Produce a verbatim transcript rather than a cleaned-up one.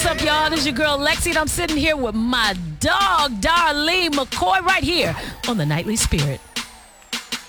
up, y'all? This is your girl, Lexi, and I'm sitting here with my dog, Darlene McCoy, right here on The Nightly Spirit.